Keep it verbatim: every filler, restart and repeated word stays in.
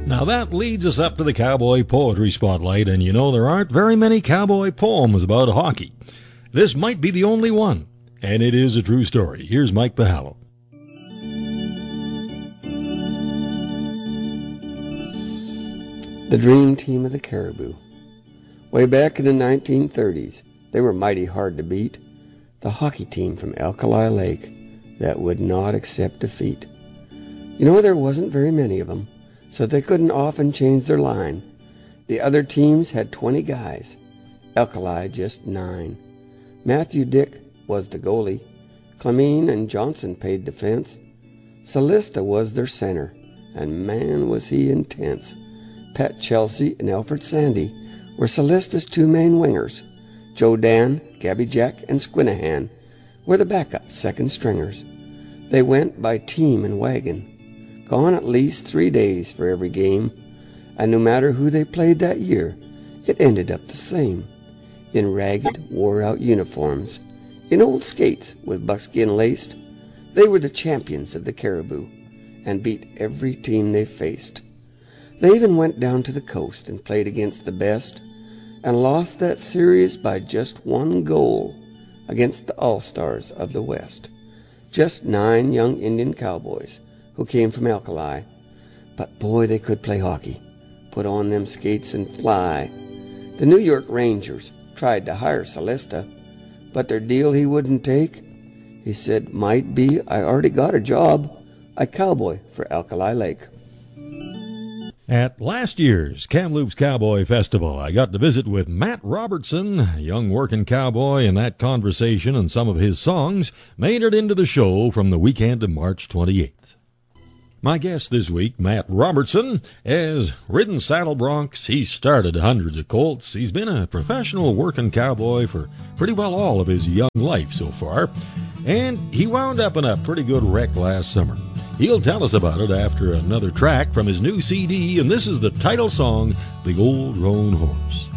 Now that leads us up to the Cowboy Poetry Spotlight, and you know there aren't very many cowboy poems about hockey. This might be the only one, and it is a true story. Here's Mike Bahallo. The dream team of the Caribou. Way back in the nineteen thirties, they were mighty hard to beat. The hockey team from Alkali Lake that would not accept defeat. You know, there wasn't very many of them, so they couldn't often change their line. The other teams had twenty guys, Alkali just nine. Matthew Dick was the goalie. Clemene and Johnson paid defense. Celista was their center, and man was he intense. Pat Chelsea and Alfred Sandy were Celista's two main wingers. Joe Dan, Gabby Jack, and Squinahan were the backup second stringers. They went by team and wagon, gone at least three days for every game, and no matter who they played that year, it ended up the same. In ragged, wore-out uniforms, in old skates with buckskin laced, they were the champions of the Caribou and beat every team they faced. They even went down to the coast and played against the best and lost that series by just one goal against the All-Stars of the West. Just nine young Indian cowboys who came from Alkali. But boy, they could play hockey, put on them skates and fly. The New York Rangers tried to hire Celista, but their deal he wouldn't take. He said, might be I already got a job, a cowboy for Alkali Lake. At last year's Kamloops Cowboy Festival, I got to visit with Matt Robertson, a young working cowboy, and that conversation and some of his songs made it into the show from the weekend of March twenty-eighth. My guest this week, Matt Robertson, has ridden saddle broncs. He's started hundreds of colts. He's been a professional working cowboy for pretty well all of his young life so far, and he wound up in a pretty good wreck last summer. He'll tell us about it after another track from his new C D, and this is the title song, The Old Roan Horse.